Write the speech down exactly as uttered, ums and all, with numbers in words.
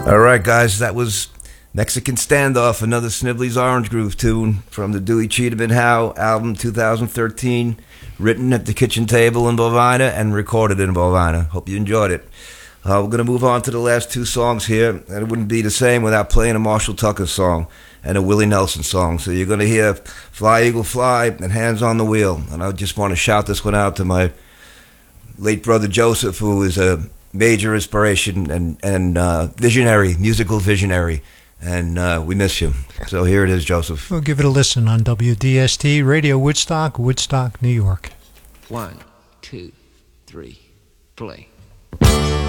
All right, guys, that was Mexican Standoff, another Snivelly's Orange Groove tune from the Dewey Cheatham Howe album two thousand thirteen, written at the kitchen table in Bovina and recorded in Bovina. Hope you enjoyed it. Uh, we're going to move on to the last two songs here, and it wouldn't be the same without playing a Marshall Tucker song and a Willie Nelson song. So you're going to hear Fly Eagle Fly and Hands on the Wheel. And I just want to shout this one out to my late brother Joseph, who is a major inspiration and, and uh, visionary, musical visionary. And uh, we miss you. So here it is, Joseph. We'll give it a listen on W D S T Radio Woodstock, Woodstock, New York. One, two, three, play.